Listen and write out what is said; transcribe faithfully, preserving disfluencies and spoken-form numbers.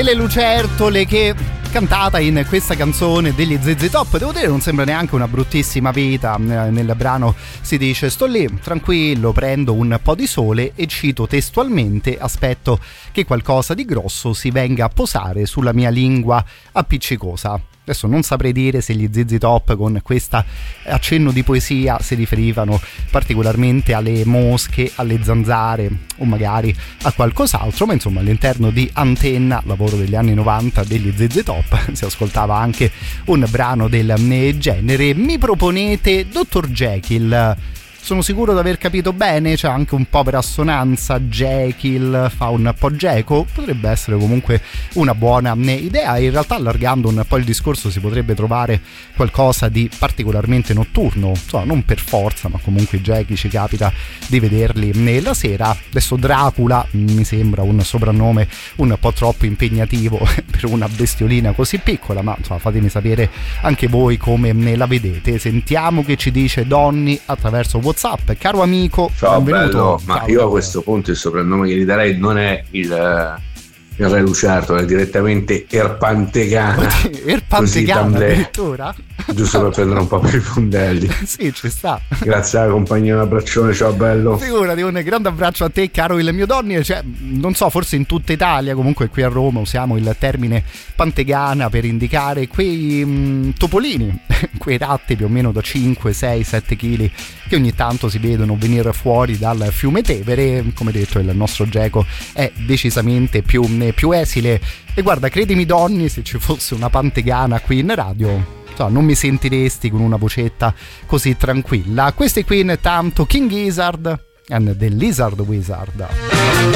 Le lucertole che cantata in questa canzone degli Z Z Top, devo dire non sembra neanche una bruttissima vita. Nel brano si dice: sto lì tranquillo, prendo un po' di sole e cito testualmente: aspetto che qualcosa di grosso si venga a posare sulla mia lingua appiccicosa. Adesso non saprei dire se gli Z Z Top con questo accenno di poesia si riferivano particolarmente alle mosche, alle zanzare o magari a qualcos'altro, ma insomma all'interno di Antenna, lavoro degli anni novanta degli Z Z Top, si ascoltava anche un brano del genere. Mi proponete dottor Jekyll. Sono sicuro di aver capito bene, c'è anche un po' per assonanza, Jekyll fa un po' Geco, potrebbe essere comunque una buona idea. In realtà, allargando un po' il discorso, si potrebbe trovare qualcosa di particolarmente notturno, insomma non per forza, ma comunque i Jekyll ci capita di vederli nella sera. Adesso Dracula mi sembra un soprannome un po' troppo impegnativo per una bestiolina così piccola, ma insomma fatemi sapere anche voi come la vedete. Sentiamo che ci dice Donny attraverso WhatsApp. Caro amico, ciao, benvenuto. Bello, ma ciao, io a questo punto il soprannome che gli darei non è il, il Re Lucertola, è direttamente Erpantegana. Erpantegana addirittura? Giusto per prendere un po' per i fondelli. Sì, ci sta. Grazie alla compagnia, un abbraccione, ciao bello. Figurati, un grande abbraccio a te, caro il mio Donny. Cioè, non so, forse in tutta Italia, comunque qui a Roma usiamo il termine pantegana per indicare quei mh, topolini, quei ratti più o meno da cinque, sei, sette chili che ogni tanto si vedono venire fuori dal fiume Tevere. Come detto, il nostro Geco è decisamente più, più esile. E guarda, credimi Donny, se ci fosse una pantegana qui in radio, non mi sentiresti con una vocetta così tranquilla. Questi qui intanto King Gizzard and the Lizard Wizard.